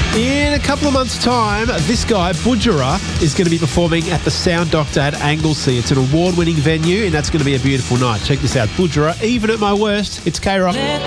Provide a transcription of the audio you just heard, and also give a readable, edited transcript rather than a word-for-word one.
In a couple of months' time, this guy, Budgerah, is going to be performing at the Sound Doctor at Anglesey. It's an award-winning venue, and that's going to be a beautiful night. Check this out. Budgerah, even at my worst, it's K-Rock.